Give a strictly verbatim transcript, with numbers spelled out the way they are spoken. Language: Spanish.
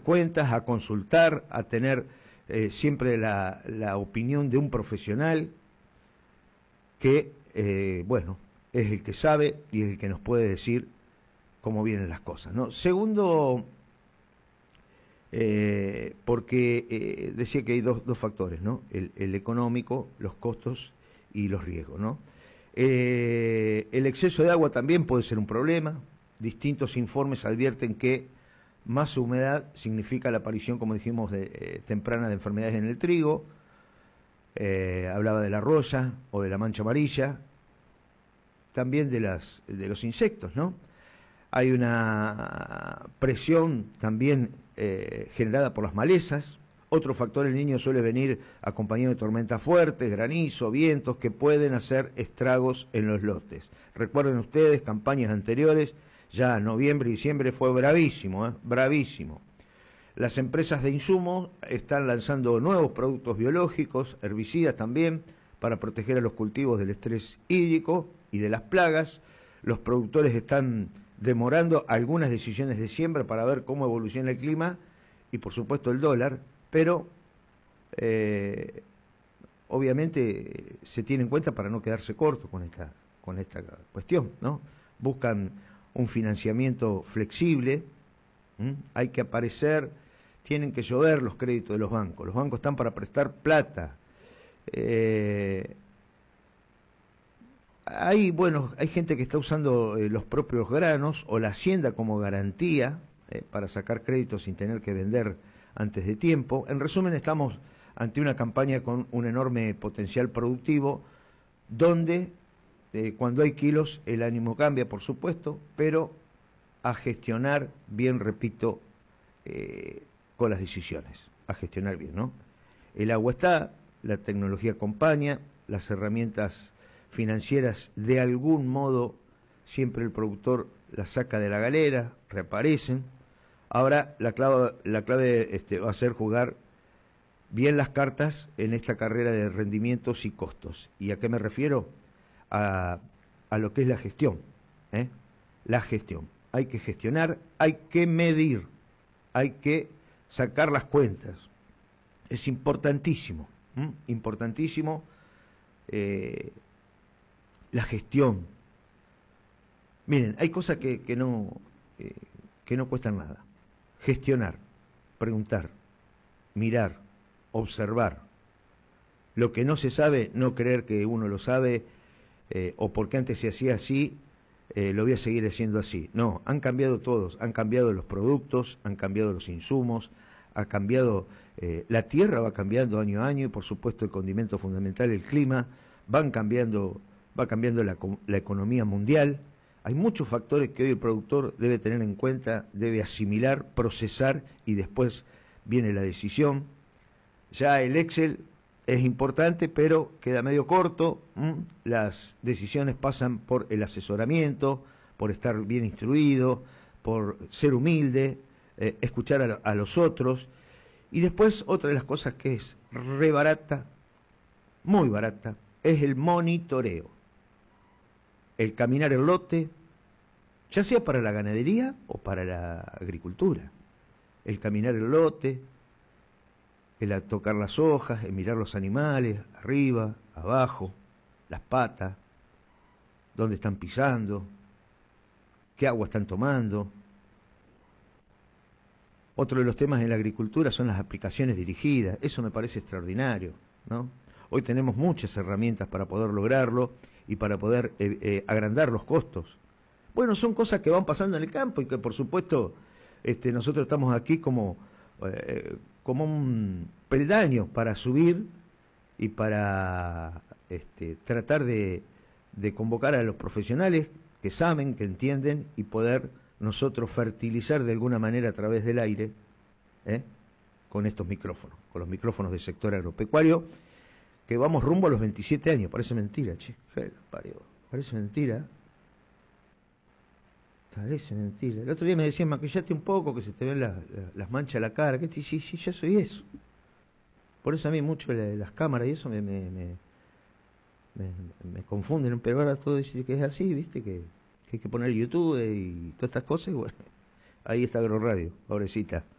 cuentas, a consultar, a tener eh, siempre la, la opinión de un profesional que, eh, bueno, es el que sabe y es el que nos puede decir cómo vienen las cosas, ¿no? Segundo, eh, porque eh, decía que hay dos, dos factores, ¿no? El, el económico, los costos y los riesgos, ¿no? Eh, el exceso de agua también puede ser un problema. Distintos informes advierten que más humedad significa la aparición, como dijimos, de, eh, temprana de enfermedades en el trigo. Eh, hablaba de la roya o de la mancha amarilla, también de, las, de los insectos, ¿no? Hay una presión también eh, generada por las malezas. Otro factor, el niño suele venir acompañado de tormentas fuertes, granizo, vientos que pueden hacer estragos en los lotes. Recuerden ustedes, campañas anteriores, ya noviembre y diciembre fue bravísimo, ¿eh? bravísimo. Las empresas de insumos están lanzando nuevos productos biológicos, herbicidas también, para proteger a los cultivos del estrés hídrico y de las plagas. Los productores están demorando algunas decisiones de siembra para ver cómo evoluciona el clima y por supuesto el dólar, pero eh, obviamente se tiene en cuenta para no quedarse corto con esta, con esta cuestión, ¿no? Buscan un financiamiento flexible, ¿m? Hay que aparecer, tienen que llover los créditos de los bancos, los bancos están para prestar plata. Eh, Hay, bueno, hay gente que está usando eh, los propios granos o la hacienda como garantía eh, para sacar créditos sin tener que vender antes de tiempo. En resumen, estamos ante una campaña con un enorme potencial productivo, donde eh, cuando hay kilos el ánimo cambia, por supuesto, pero a gestionar bien, repito, eh, con las decisiones, a gestionar bien, ¿no? El agua está, la tecnología acompaña, las herramientas financieras de algún modo siempre el productor las saca de la galera, reaparecen. Ahora la clave, la clave este, va a ser jugar bien las cartas en esta carrera de rendimientos y costos. ¿Y a qué me refiero? A, a lo que es la gestión, ¿eh? La gestión. Hay que gestionar, hay que medir, hay que sacar las cuentas. Es importantísimo, ¿m? importantísimo eh, la gestión. Miren, hay cosas que, que, no, eh, que no cuestan nada. Gestionar, preguntar, mirar, observar. Lo que no se sabe, no creer que uno lo sabe, eh, o porque antes se hacía así, eh, lo voy a seguir haciendo así. No, han cambiado todos, han cambiado los productos, han cambiado los insumos, ha cambiado, eh, la tierra va cambiando año a año y por supuesto el condimento fundamental, el clima, van cambiando, va cambiando la, la economía mundial. Hay muchos factores que hoy el productor debe tener en cuenta, debe asimilar, procesar y después viene la decisión. Ya el Excel es importante, pero queda medio corto. ¿m? Las decisiones pasan por el asesoramiento, por estar bien instruido, por ser humilde, eh, escuchar a, a los otros. Y después otra de las cosas que es re barata, muy barata, es el monitoreo. El caminar el lote, ya sea para la ganadería o para la agricultura. El caminar el lote, el tocar las hojas, el mirar los animales, arriba, abajo, las patas, dónde están pisando, qué agua están tomando. Otro de los temas en la agricultura son las aplicaciones dirigidas. Eso me parece extraordinario, ¿no? Hoy tenemos muchas herramientas para poder lograrlo y para poder eh, eh, agrandar los costos. Bueno, son cosas que van pasando en el campo y que por supuesto este, nosotros estamos aquí como, eh, como un peldaño para subir y para este, tratar de, de convocar a los profesionales que saben, que entienden y poder nosotros fertilizar de alguna manera a través del aire ¿eh? con estos micrófonos, con los micrófonos del sector agropecuario, que vamos rumbo a los veintisiete años. Parece mentira, che. Parece mentira. Parece mentira. El otro día me decían, maquillate un poco, que se te ven la, la, las manchas a la cara. ¿Qué? Sí, sí, sí, ya soy eso. Por eso a mí mucho la, las cámaras y eso me, me, me, me, me confunden. Pero ahora todo dice que es así, ¿viste? Que, que hay que poner YouTube y todas estas cosas. Y bueno, ahí está Agroradio, pobrecita.